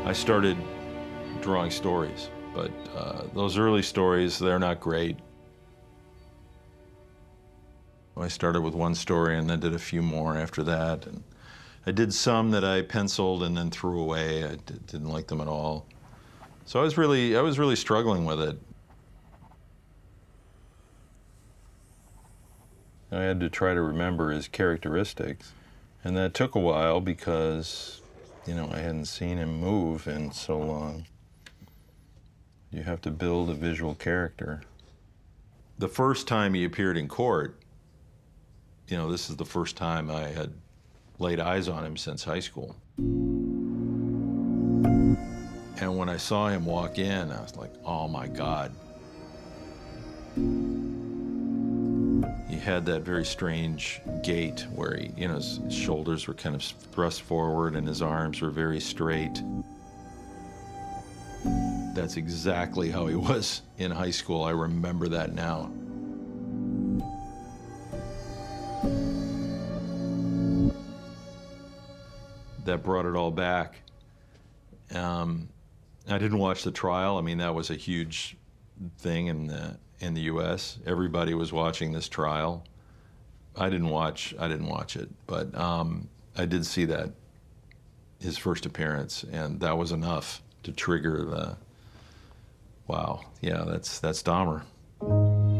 I started drawing stories, but those early stories, they're not great. I started with one story and then did a few more after that. And I did some that I penciled and then threw away. I didn't like them at all. So I was really struggling with it. I had to try to remember his characteristics. And that took a while because, you know, I hadn't seen him move in so long. You have to build a visual character. The first time he appeared in court, you know, this is the first time I had laid eyes on him since high school. And when I saw him walk in, I was like, oh my God. He had that very strange gait where he, you know, his shoulders were kind of thrust forward and his arms were very straight. That's exactly how he was in high school. I remember that now. That brought it all back. I didn't watch the trial. I mean, that was a huge thing in the U.S. Everybody was watching this trial. I didn't watch it, but I did see that, his first appearance, and that was enough to trigger the, wow, yeah, that's Dahmer.